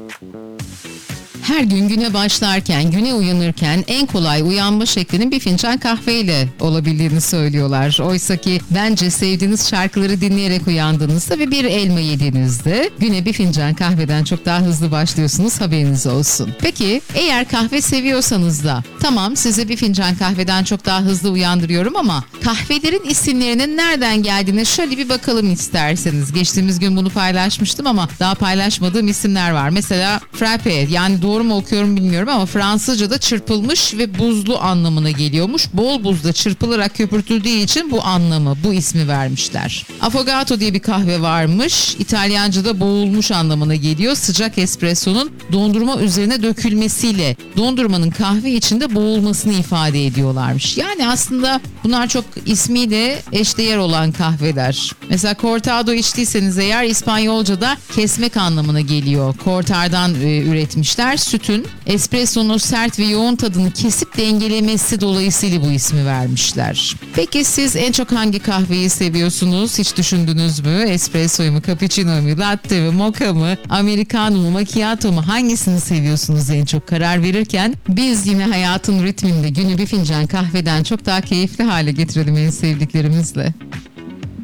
Her gün güne başlarken, güne uyanırken en kolay uyanma şeklinin bir fincan kahveyle olabildiğini söylüyorlar. Oysa ki bence sevdiğiniz şarkıları dinleyerek uyandığınızda ve bir elma yediğinizde güne bir fincan kahveden çok daha hızlı başlıyorsunuz, haberiniz olsun. Peki eğer kahve seviyorsanız da tamam, size bir fincan kahveden çok daha hızlı uyandırıyorum ama kahvelerin isimlerinin nereden geldiğine şöyle bir bakalım isterseniz. Geçtiğimiz gün bunu paylaşmıştım ama daha paylaşmadığım isimler var. Mesela frappe, yani doğru mu okuyorum bilmiyorum ama Fransızca'da çırpılmış ve buzlu anlamına geliyormuş. Bol buzda çırpılarak köpürtüldüğü için bu anlamı, bu ismi vermişler. Affogato diye bir kahve varmış. İtalyanca'da boğulmuş anlamına geliyor. Sıcak espressonun dondurma üzerine dökülmesiyle dondurmanın kahve içinde boğulmasını ifade ediyorlarmış. Yani aslında bunlar çok ismiyle eşdeğer olan kahveler. Mesela cortado içtiyseniz eğer İspanyolca'da kesmek anlamına geliyor. Cortar'dan üretmişler. Sütün espressonun sert ve yoğun tadını kesip dengelemesi dolayısıyla bu ismi vermişler. Peki siz en çok hangi kahveyi seviyorsunuz? Hiç düşündünüz mü? Espressoyu mu, cappuccino mu, latte mi, mocha mı, americano mu, macchiato mu? Hangisini seviyorsunuz en çok? Karar verirken biz yine hayatın ritminde günü bir fincan kahveden çok daha keyifli hale getirelim en sevdiklerimizle.